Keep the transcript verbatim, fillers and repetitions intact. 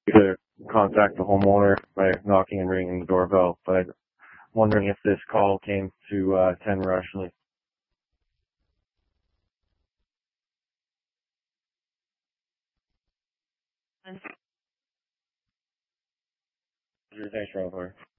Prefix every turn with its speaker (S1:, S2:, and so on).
S1: to contact the homeowner by knocking and ringing the doorbell, but I'm wondering if this call came to uh, ten Rushley. Thanks, Robert.